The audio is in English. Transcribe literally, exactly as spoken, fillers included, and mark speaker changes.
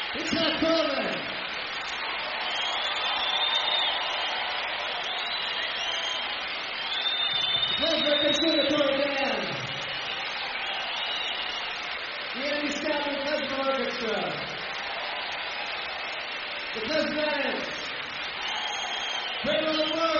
Speaker 1: It's not Coleman. Klezmer Conservatory Band. The Andy Scott and Klezmer Orchestra. The Klezmatics. Bring on the word.